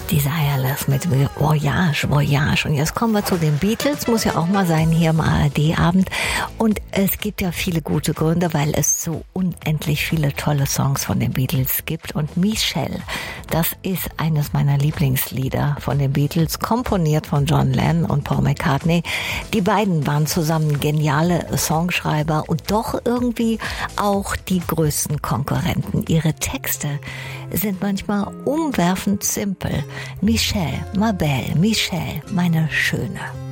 Desireless mit Voyage, Voyage. Und jetzt kommen wir zu den Beatles, muss ja auch mal sein hier im ARD-Abend. Und es gibt ja viele gute Gründe, weil es so unendlich viele tolle Songs von den Beatles gibt. Und Michelle, das ist eines meiner Lieblingslieder von den Beatles, komponiert von John Lennon und Paul McCartney. Die beiden waren zusammen geniale Songschreiber und doch irgendwie auch die größten Konkurrenten. Ihre Texte sind manchmal umwerfend simpel. Michelle, ma belle, Michelle, meine Schöne.